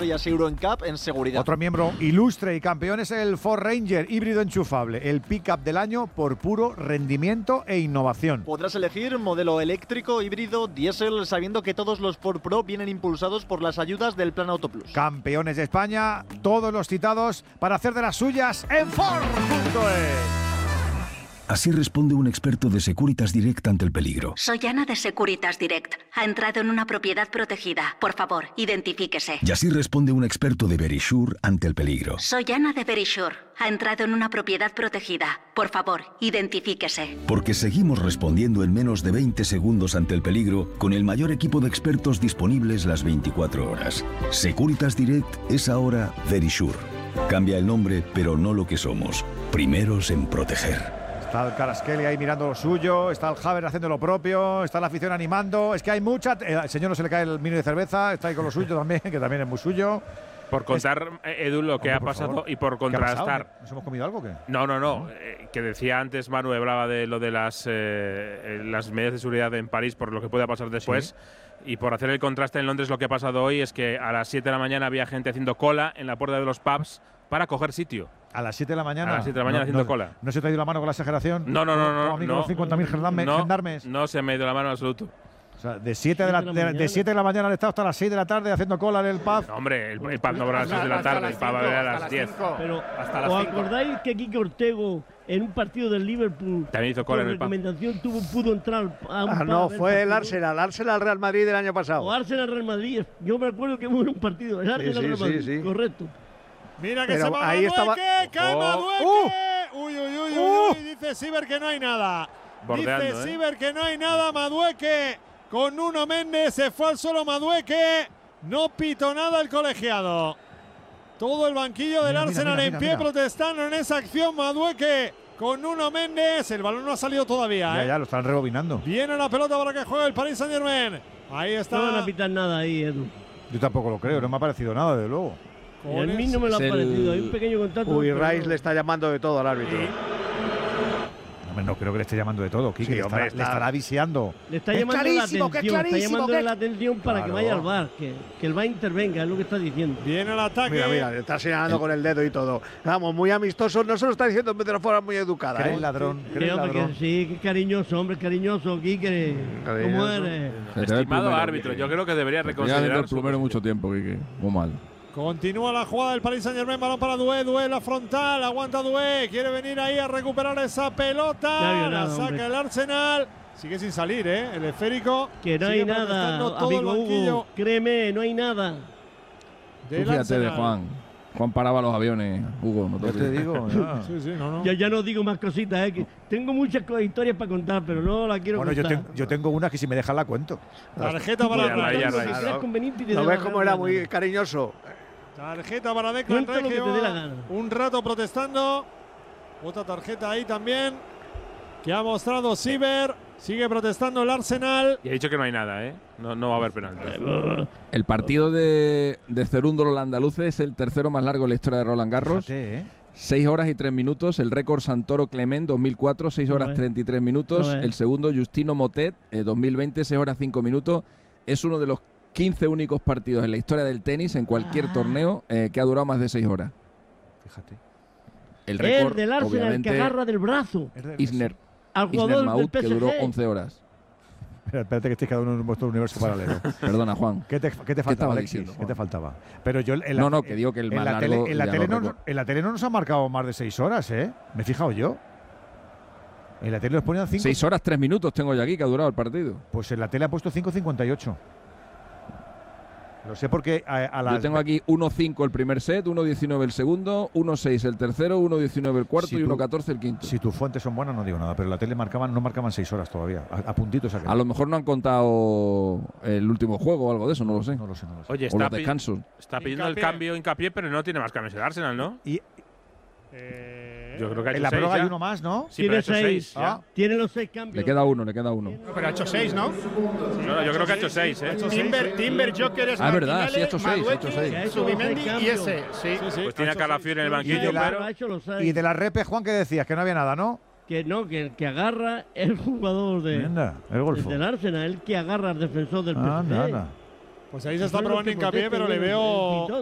estrellas Euroncap en seguridad. Otro miembro ilustre y campeón es el Ford Ranger híbrido enchufable, el pick-up del año por puro rendimiento e innovación. Podrás elegir modelo eléctrico, híbrido, diésel, sabiendo que todos los Ford Pro vienen impulsados por las ayudas del Plan Auto Plus. Campeones de España, todos los citados para hacer de las suyas en Ford.es. Así responde un experto de Securitas Direct ante el peligro. Soy Ana de Securitas Direct. Ha entrado en una propiedad protegida. Por favor, identifíquese. Y así responde un experto de Verisure ante el peligro. Soy Ana de Verisure. Ha entrado en una propiedad protegida. Por favor, identifíquese. Porque seguimos respondiendo en menos de 20 segundos ante el peligro con el mayor equipo de expertos disponibles las 24 horas. Securitas Direct es ahora Verisure. Cambia el nombre, pero no lo que somos. Primeros en proteger. Está el Kvaratskhelia ahí mirando lo suyo, está el Havertz haciendo lo propio, está la afición animando. Es que hay mucha. Al señor no se le cae el mini de cerveza, está ahí con lo suyo también, que también es muy suyo. Por contar, Edu, lo que ha pasado favor. Y por contrastar. ¿Nos hemos comido algo o qué? No. Que decía antes Manu, hablaba de lo de las medidas de seguridad en París por lo que pueda pasar después. Sí. Y por hacer el contraste en Londres, lo que ha pasado hoy es que a las 7 de la mañana había gente haciendo cola en la puerta de los pubs para coger sitio. ¿A las 7 de la mañana? A las 7 de la mañana haciendo cola. ¿No se te ha ido la mano con la exageración? No. Como a mí con los 50.000 gendarmes. No se me ha ido la mano en absoluto. O sea, de 7 de la mañana al estado hasta las 6 de la tarde haciendo cola en el pub. No, hombre, el pub no va a las 6 de la tarde, el pub va a las 10. Pero, ¿os acordáis que Quique Ortego en un partido del Liverpool también hizo cola en el pub? Recomendación pudo entrar a un pub? No, fue el Arsenal Real Madrid del año pasado. O Arsenal Real Madrid. Yo me acuerdo que hubo un partido. El Arsenal Real Madrid. Sí. Correcto. Mira que pero se va ahí Madueque, cae Madueque. Uy, dice Siber que no hay nada. Bordeando, dice Siber que no hay nada, Madueque con Nuno Méndez, se fue al suelo Madueque, no pitó nada el colegiado. Todo el banquillo del Arsenal en pie protestando en esa acción, Madueque con Nuno Méndez, el balón no ha salido todavía. Ya, lo están rebobinando. Viene la pelota para que juegue el Paris Saint-Germain. Ahí está. No van a pitar nada ahí, Edu. Yo tampoco lo creo, no me ha parecido nada, desde luego. A mí no me lo ha parecido, hay un pequeño contacto. Uy, Rice le está llamando de todo al árbitro. No creo que le esté llamando de todo, Quique. Sí, le estará viseando. Le está llamando la atención, está llamando la atención para que vaya al VAR, que el VAR intervenga, es lo que está diciendo. Viene el ataque. Mira, le está señalando con el dedo y todo. Vamos, muy amistoso, no se lo está diciendo de una forma muy educada. ¿Cree el ladrón? Sí, qué cariñoso, hombre, cariñoso, Quique. ¿Cómo eres? Estimado árbitro, yo creo que debería reconsiderar el primero mucho tiempo, Quique. Muy mal. Continúa la jugada del Paris Saint-Germain, balón para Doué, la frontal, aguanta Doué, quiere venir ahí a recuperar esa pelota, la saca el Arsenal, sigue sin salir, el esférico. Que no hay nada, amigo Hugo, créeme, no hay nada. Fíjate de Juan paraba los aviones, Hugo, no te digo. Ya no digo más cositas, que tengo muchas historias para contar, pero no la quiero contar. Yo tengo una que si me dejas la cuento. Tarjeta para ¿No ves cómo era muy cariñoso? Tarjeta para Declan Rice, que un rato protestando. Otra tarjeta ahí también que ha mostrado Siber. Sigue protestando el Arsenal. Y ha dicho que no hay nada, No va a haber penalti. El partido de Cerúndolo los andaluces es el tercero más largo en la historia de Roland Garros. Fíjate, 6 horas y 3 minutos. El récord Santoro Clement 2004, 6 horas 33 minutos. El segundo Justino Motet 2020, 6 horas 5 minutos. Es uno de los 15 únicos partidos en la historia del tenis, en cualquier torneo, que ha durado más de 6 horas. Fíjate. El récord, del Arsenal, que agarra del brazo. Isner Maut, que duró 11 horas. Espérate que estéis cada uno en vuestro universo paralelo. Perdona, Juan. ¿Qué te faltaba, Alexis? Diciendo, ¿Qué te faltaba? Pero yo que digo que el más largo. En la tele no nos ha marcado más de 6 horas, Me he fijado yo. En la tele nos ponían 5. 6 horas 3 minutos tengo yo aquí que ha durado el partido. Pues en la tele ha puesto 5:58. Lo sé porque yo tengo aquí 1-5 el primer set, 1-19 el segundo, 1-6 el tercero, 1-19 el cuarto y 1-14 el quinto. Si tus fuentes son buenas no digo nada, pero en la tele no marcaban 6 horas todavía, a puntitos. A lo mejor no han contado el último juego o algo de eso, no lo sé. No lo sé. Oye, o los descansos. Está pidiendo el cambio Hincapié, pero no tiene más cambios el Arsenal, ¿no? Yo creo que ha hecho en la prueba hay uno más, ¿no? Sí, pero ha hecho 6. Tiene los 6 cambios. Le queda uno. Pero ha hecho 6, ¿no? No, yo creo que ha hecho 6, Timber, Joker, es verdad, sí ha hecho 6. Subimendi y ese. Sí. Pues tiene a Calafiori en el banquillo, pero… Y de la Repe, Juan, ¿qué decías? Que no había nada, ¿no? Que el que agarra el jugador del Arsenal, el que agarra al defensor del PSG. Pues ahí se está probando Hincapié, pero le veo